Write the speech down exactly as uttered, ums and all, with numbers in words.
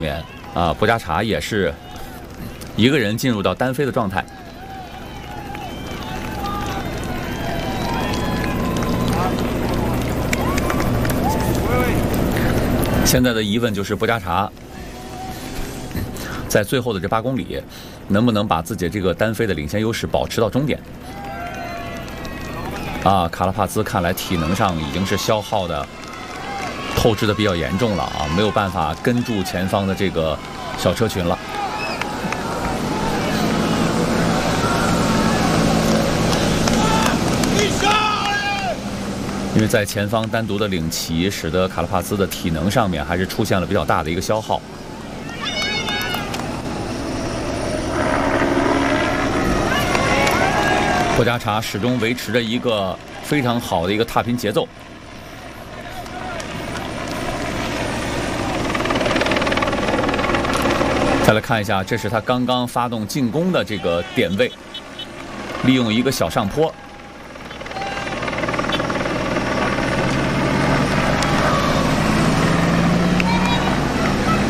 面啊，博加查也是一个人进入到单飞的状态。现在的疑问就是博加查在最后的这八公里，能不能把自己这个单飞的领先优势保持到终点？啊，卡拉帕兹看来体能上已经是消耗的。 透支的比较严重了啊，没有办法跟住前方的这个小车群了。因为在前方单独的领骑，使得卡拉帕兹的体能上面还是出现了比较大的一个消耗。博加查始终维持着一个非常好的一个踏频节奏。 再来看一下，这是他刚刚发动进攻的这个点位，利用一个小上坡